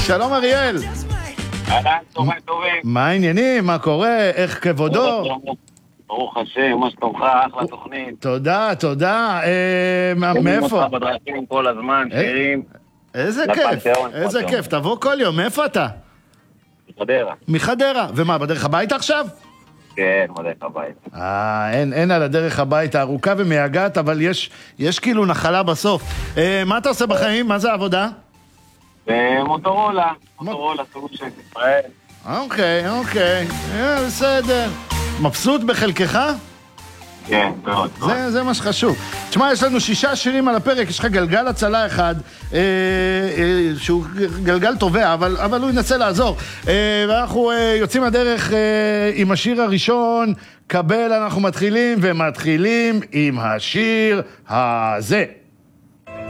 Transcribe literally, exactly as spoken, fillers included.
שלום אריאל. אהלן, טובים, טובים. מה העניינים? מה קורה? איך כבודו? ברוך השם, מה שלומך? אחלה תוכנית. תודה, תודה. מאיפה? אותך בדרכים כל הזמן, שירים. איזה כיף, איזה כיף. תבוא כל יום. מאיפה אתה? מחדרה. מחדרה. ומה, בדרך הביתה עכשיו? כן, בדרך הביתה. אה, אין, אין על הדרך הביתה, ארוכה ומייגעת, אבל יש, יש כאילו נחלה בסוף. אה, מה אתה עושה בחיים? מה זה העבודה? מוטורולה, מוטורולה, סוג של ישראל. אוקיי, אוקיי, אה, בסדר. מבסוט בחלקך? כן, מאוד. זה, זה מה שחשוב. תשמע, יש לנו שישה שירים על הפרק, יש לך גלגל הצלה אחד, אה, אה, שהוא גלגל טובע, אבל, אבל הוא ינסה לעזור. אה, ואנחנו אה, יוצאים הדרך אה, עם השיר הראשון, קבל, אנחנו מתחילים, ומתחילים עם השיר הזה.